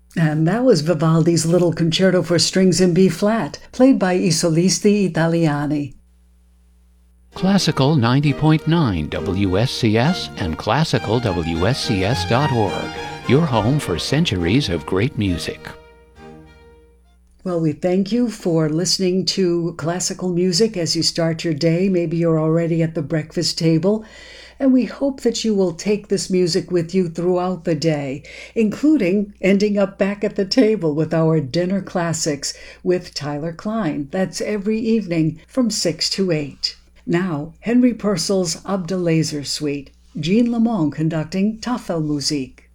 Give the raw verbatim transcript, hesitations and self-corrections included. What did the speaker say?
And that was Vivaldi's Little Concerto for Strings in B flat, played by I Solisti Italiani. Classical ninety point nine W S C S and classical W S C S dot org, your home for centuries of great music. Well, we thank you for listening to classical music as you start your day. Maybe you're already at the breakfast table. And we hope that you will take this music with you throughout the day, including ending up back at the table with our dinner classics with Tyler Klein. That's every evening from six to eight. Now, Henry Purcell's Abdelazer Suite. Jean Lamont conducting Tafelmusik.